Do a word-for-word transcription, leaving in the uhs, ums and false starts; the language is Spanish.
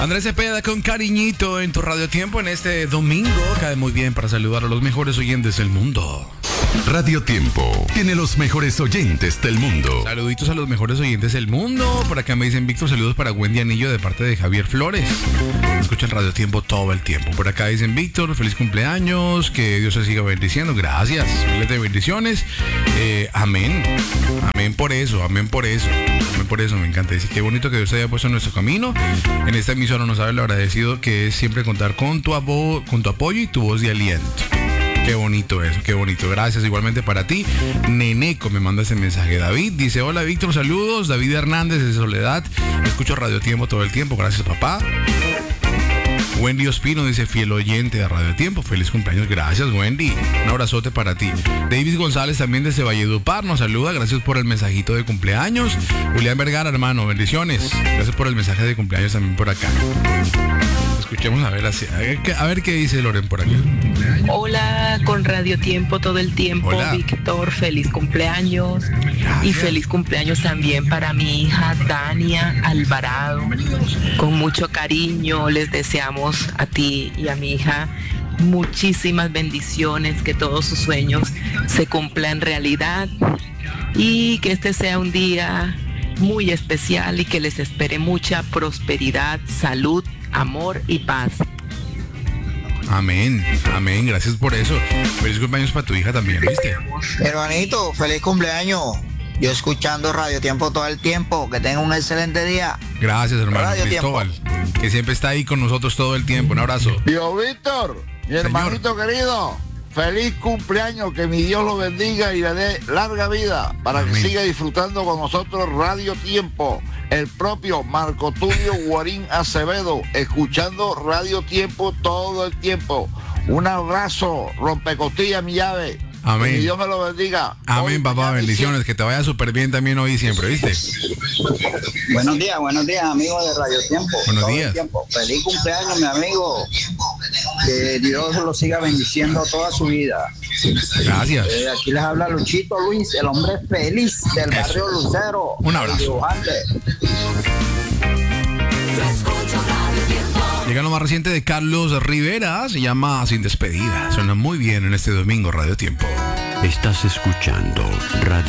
Andrés Cepeda con Cariñito en tu Radio Tiempo en este domingo. Cae muy bien para saludar a los mejores oyentes del mundo. Radio Tiempo tiene los mejores oyentes del mundo. Saluditos a los mejores oyentes del mundo. Por acá me dicen Víctor, saludos para Wendy Anillo de parte de Javier Flores. Escuchan Radio Tiempo todo el tiempo. Por acá dicen Víctor, feliz cumpleaños, que Dios se siga bendiciendo. Gracias, miles de bendiciones. Eh, amén. Amén por eso, amén por eso. Amén por eso, me encanta. Dice qué bonito que Dios te haya puesto en nuestro camino. En esta emisora no sabe lo agradecido que es siempre contar con tu, abo- con tu apoyo y tu voz de aliento. Qué bonito eso, qué bonito. Gracias igualmente para ti. Neneco me manda ese mensaje. David dice, hola Víctor, saludos. David Hernández de Soledad. Escucho Radio Tiempo todo el tiempo. Gracias, papá. Wendy Ospino dice, fiel oyente de Radio Tiempo. Feliz cumpleaños. Gracias, Wendy. Un abrazote para ti. David González también desde Valledupar nos saluda. Gracias por el mensajito de cumpleaños. Julián Vergara, hermano, bendiciones. Gracias por el mensaje de cumpleaños también por acá. Escuchemos a ver, así, a ver, a ver qué dice Loren por acá. Hola, con Radio Tiempo todo el tiempo. Hola. Víctor, feliz cumpleaños. Gracias. Y feliz cumpleaños también para mi hija Dania Alvarado. Con mucho cariño les deseamos a ti y a mi hija muchísimas bendiciones, que todos sus sueños se cumplan realidad y que este sea un día muy especial y que les espere mucha prosperidad, salud, amor y paz. Amén, amén, gracias por eso. Feliz cumpleaños para tu hija también, ¿viste? Hermanito, feliz cumpleaños. Yo escuchando Radio Tiempo todo el tiempo. Que tenga un excelente día. Gracias, hermano Radio Cristóbal, que siempre está ahí con nosotros todo el tiempo. Un abrazo. Tío Víctor, mi Señor. hermanito querido, feliz cumpleaños, que mi Dios lo bendiga y le dé larga vida para Amén. que siga disfrutando con nosotros Radio Tiempo. El propio Marco Tulio Guarín Acevedo, escuchando Radio Tiempo todo el tiempo. Un abrazo, rompecostillas, mi llave. Amén. Que mi Dios me lo bendiga. Amén, Hoy, papá, mañana y bendiciones, que te vaya súper bien también hoy y siempre, ¿viste? Buenos días, buenos días, amigos de Radio Tiempo. Buenos Todo el días. tiempo. Feliz cumpleaños, mi amigo. Que Dios lo siga bendiciendo toda su vida. Gracias. Eh, aquí les habla Luchito Luis, el hombre feliz del Eso. barrio Lucero. Un abrazo. el dibujante. Llega lo más reciente de Carlos Rivera, se llama Sin Despedida. Suena muy bien en este domingo Radio Tiempo. Estás escuchando Radio